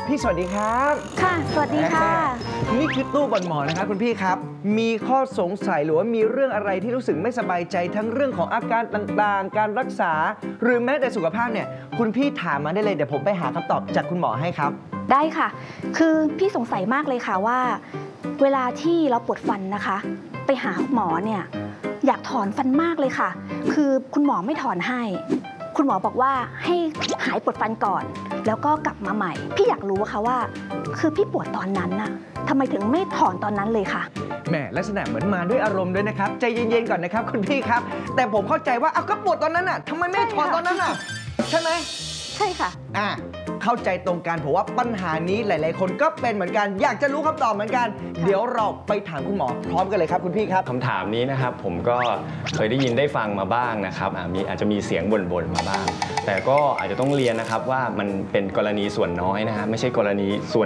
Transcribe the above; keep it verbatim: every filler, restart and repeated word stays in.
พี่สวัสดีครับค่ะสวัสดีค่ะนี่คือตู้บนหมอนนะครับคุณพี่ครับมีข้อสงสัยหรือว่ามีเรื่องอะไรที่รู้สึกไม่สบายใจทั้งเรื่องของอาการต่างๆการรักษาหรือแม้แต่สุขภาพเนี่ยคุณพี่ถามมาได้เลยเดี๋ยวผมไปหาคำตอบจากคุณหมอให้ครับได้ค่ะคือพี่สงสัยมากเลยค่ะว่าเวลาที่เราปวดฟันนะคะไปหาหมอเนี่ยอยากถอนฟันมากเลยค่ะคือคุณหมอไม่ถอนให้คุณหมอบอกว่าให้หายปวดฟันก่อนแล้วก็กลับมาใหม่พี่อยากรู้ค่ะว่าคือพี่ปวดตอนนั้นน่ะทำไมถึงไม่ถอนตอนนั้นเลยค่ะแหมลักษณะเหมือนมาด้วยอารมณ์ด้วยนะครับใจเย็นๆก่อนนะครับคุณพี่ครับแต่ผมเข้าใจว่าเอาก็ปวดตอนนั้นน่ะทำไมไม่ถอนตอนนั้นน่ะใช่ไหมใช่ค่ะอ่าเข้าใจตรงกันผมว่าปัญหานี้หลายๆคนก็เป็นเหมือนกันอยากจะรู้คำตอบเหมือนกันเดี๋ยวเราไปถามคุณหมอพร้อมกันเลยครับคุณพี่ครับคำถามนี้นะครับผมก็เคยได้ยินได้ฟังมาบ้างนะครับมีอาจจะมีเสียงบ่นๆมาบ้างแต่ก็อาจจะต้องเรียนนะครับว่ามันเป็นกรณีส่วนน้อยนะฮะไม่ใช่กรณีส่วน